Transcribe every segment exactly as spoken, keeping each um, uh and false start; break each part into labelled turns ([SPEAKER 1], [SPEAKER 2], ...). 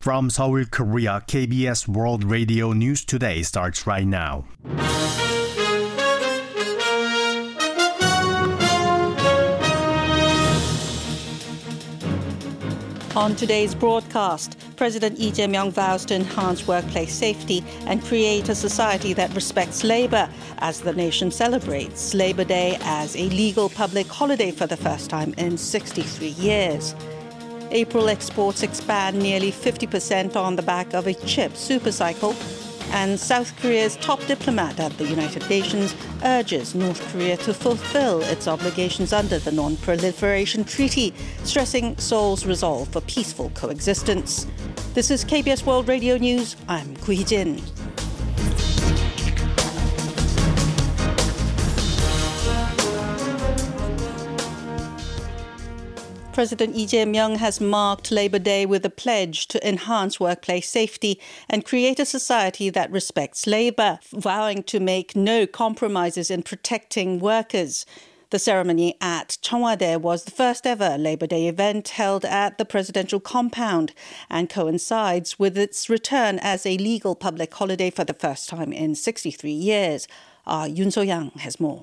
[SPEAKER 1] From Seoul, Korea, K B S World Radio News Today starts right now.
[SPEAKER 2] On today's broadcast, President Lee Jae-myung vows to enhance workplace safety and create a society that respects labor as the nation celebrates Labor Day as a legal public holiday for the first time in sixty-three years. April exports expand nearly fifty percent on the back of a chip supercycle. And South Korea's top diplomat at the United Nations urges North Korea to fulfill its obligations under the Non-Proliferation Treaty, stressing Seoul's resolve for peaceful coexistence. This is K B S World Radio News. I'm Gu Hee-jin. President Lee Jae-myung has marked Labor Day with a pledge to enhance workplace safety and create a society that respects labor, vowing to make no compromises in protecting workers. The ceremony at Cheongwadae was the first ever Labor Day event held at the presidential compound and coincides with its return as a legal public holiday for the first time in sixty-three years. Our Yoon So-yang has more.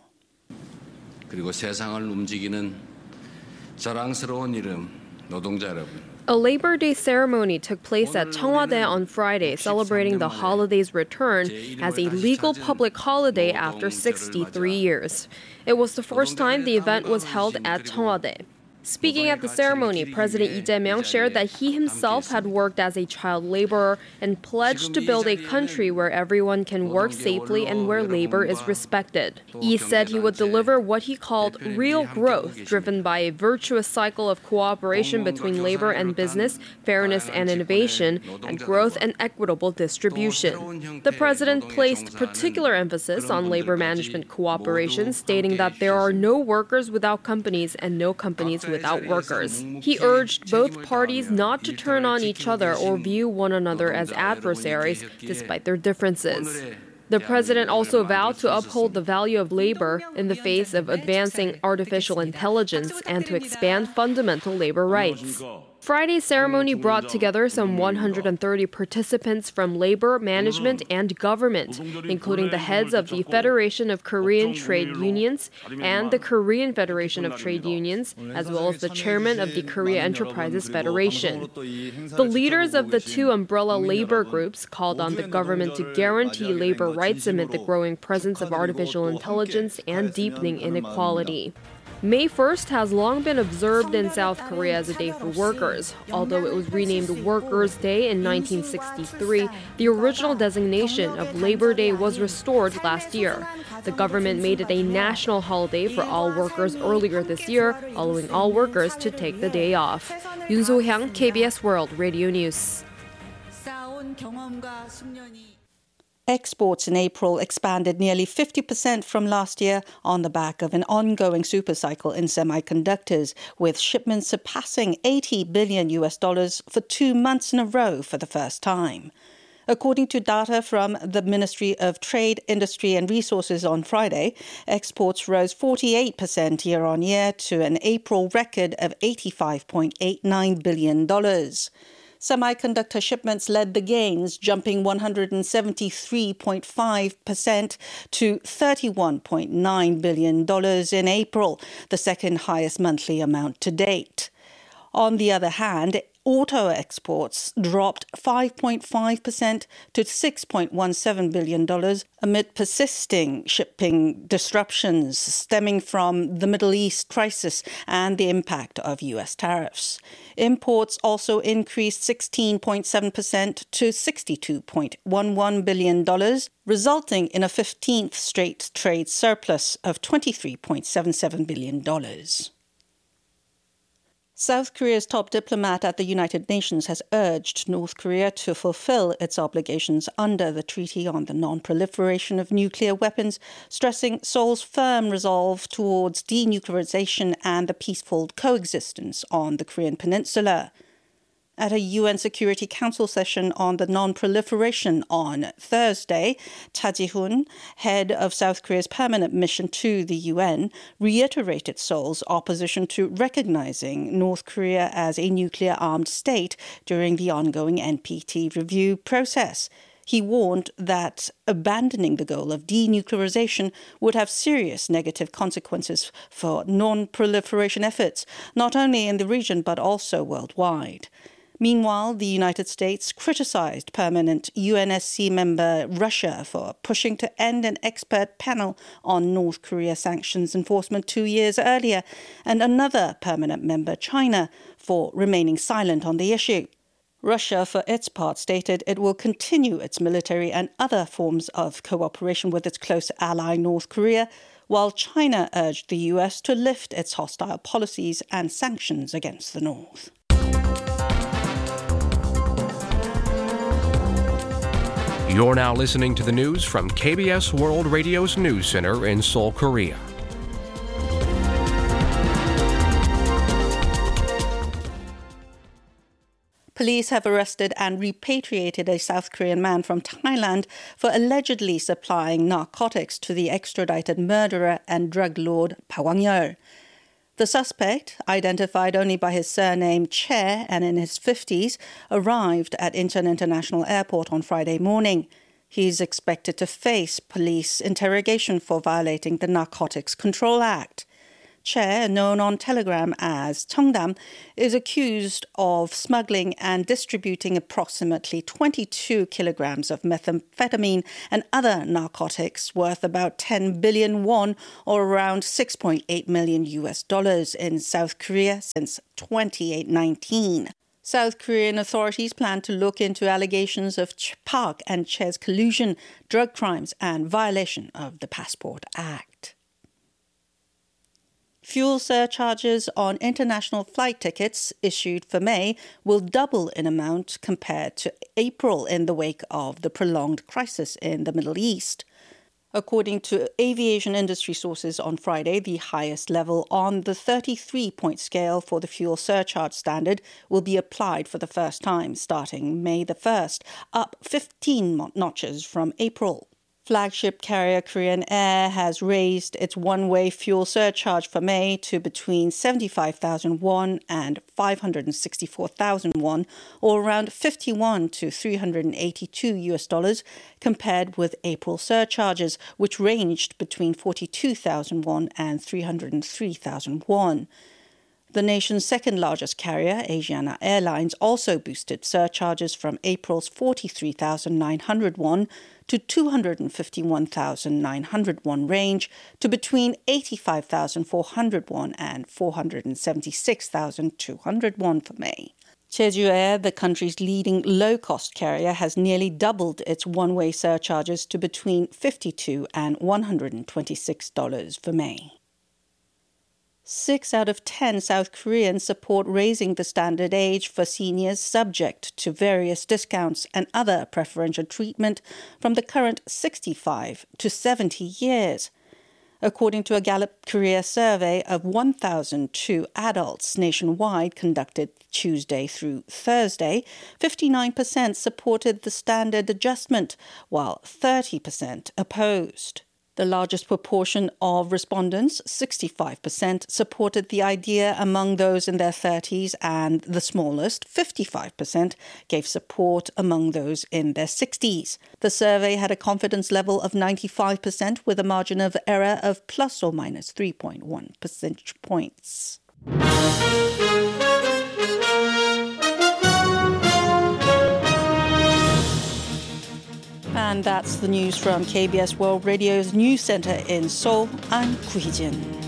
[SPEAKER 3] 그리고 세상을 움직이는 자랑스러운 이름 노동자 여러분.
[SPEAKER 4] A Labor Day ceremony took place at Cheongwadae on Friday, celebrating the holiday's return as a legal public holiday after sixty-three years. It was the first time the event was held at Cheongwadae. Speaking at the ceremony, President Lee Jae-myung shared that he himself had worked as a child laborer and pledged to build a country where everyone can work safely and where labor is respected. Lee said he would deliver what he called real growth, driven by a virtuous cycle of cooperation between labor and business, fairness and innovation, and growth and equitable distribution. The president placed particular emphasis on labor management cooperation, stating that there are no workers without companies and no companies without without workers. He urged both parties not to turn on each other or view one another as adversaries, despite their differences. The president also vowed to uphold the value of labor in the face of advancing artificial intelligence and to expand fundamental labor rights. Friday's ceremony brought together some one hundred thirty participants from labor, management, and government, including the heads of the Federation of Korean Trade Unions and the Korean Federation of Trade Unions, as well as the chairman of the Korea Enterprises Federation. The leaders of the two umbrella labor groups called on the government to guarantee labor rights amid the growing presence of artificial intelligence and deepening inequality. May first has long been observed in South Korea as a day for workers. Although it was renamed Workers' Day in nineteen sixty-three, the original designation of Labor Day was restored last year. The government made it a national holiday for all workers earlier this year, allowing all workers to take the day off. Yoon So-hyang, K B S World Radio News.
[SPEAKER 2] Exports in April expanded nearly fifty percent from last year on the back of an ongoing supercycle in semiconductors, with shipments surpassing eighty billion U S dollars for two months in a row for the first time. According to data from the Ministry of Trade, Industry and Resources on Friday, exports rose forty-eight percent year-on-year to an April record of eighty-five point eight nine billion dollars. Semiconductor shipments led the gains, jumping one hundred seventy-three point five percent to thirty-one point nine billion dollars in April, the second highest monthly amount to date. On the other hand, auto exports dropped five point five percent to six point one seven billion dollars amid persisting shipping disruptions stemming from the Middle East crisis and the impact of U S tariffs. Imports also increased sixteen point seven percent to sixty-two point one one billion dollars, resulting in a fifteenth straight trade surplus of twenty-three point seven seven billion dollars. South Korea's top diplomat at the United Nations has urged North Korea to fulfill its obligations under the Treaty on the Non-Proliferation of Nuclear Weapons, stressing Seoul's firm resolve towards denuclearization and the peaceful coexistence on the Korean peninsula. At a U N Security Council session on the non-proliferation on Thursday, Cha Ji-hoon, head of South Korea's permanent mission to the U N, reiterated Seoul's opposition to recognizing North Korea as a nuclear-armed state during the ongoing N P T review process. He warned that abandoning the goal of denuclearization would have serious negative consequences for non-proliferation efforts, not only in the region but also worldwide. Meanwhile, the United States criticized permanent U N S C member Russia for pushing to end an expert panel on North Korea sanctions enforcement two years earlier, and another permanent member, China, for remaining silent on the issue. Russia, for its part, stated it will continue its military and other forms of cooperation with its close ally North Korea, while China urged the U S to lift its hostile policies and sanctions against the North.
[SPEAKER 5] You're now listening to the news from K B S World Radio's News Center in Seoul, Korea.
[SPEAKER 2] Police have arrested and repatriated a South Korean man from Thailand for allegedly supplying narcotics to the extradited murderer and drug lord Park Wang-yeol. The suspect, identified only by his surname Che and in his fifties, arrived at Incheon International Airport on Friday morning. He is expected to face police interrogation for violating the Narcotics Control Act. Che, known on Telegram as Cheongdam, is accused of smuggling and distributing approximately twenty-two kilograms of methamphetamine and other narcotics worth about ten billion won, or around six point eight million U S dollars in South Korea since twenty nineteen. South Korean authorities plan to look into allegations of Park and Che's collusion, drug crimes, and violation of the Passport Act. Fuel surcharges on international flight tickets issued for May will double in amount compared to April in the wake of the prolonged crisis in the Middle East. According to aviation industry sources on Friday, the highest level on the thirty-three point scale for the fuel surcharge standard will be applied for the first time starting May the first, up fifteen notches from April. Flagship carrier Korean Air has raised its one-way fuel surcharge for May to between seventy-five thousand won and five hundred sixty-four thousand won, or around fifty-one to three hundred eighty-two U S dollars, compared with April surcharges, which ranged between forty-two thousand won and three hundred three thousand won. The nation's second-largest carrier, Asiana Airlines, also boosted surcharges from April's forty-three thousand nine hundred won to two hundred fifty-one thousand nine hundred won range to between eighty-five thousand four hundred won and four hundred seventy-six thousand two hundred won for May. Jeju Air, the country's leading low-cost carrier, has nearly doubled its one-way surcharges to between fifty-two dollars and one hundred twenty-six dollars for May. Six out of ten South Koreans support raising the standard age for seniors subject to various discounts and other preferential treatment from the current sixty-five to seventy years. According to a Gallup Korea survey of one thousand two adults nationwide conducted Tuesday through Thursday, fifty-nine percent supported the standard adjustment, while thirty percent opposed. The largest proportion of respondents, sixty-five percent, supported the idea among those in their thirties, and the smallest, fifty-five percent, gave support among those in their sixties. The survey had a confidence level of ninety-five percent with a margin of error of plus or minus three point one percentage points. And that's the news from K B S World Radio's News Center in Seoul. I'm Koo Hee-jin.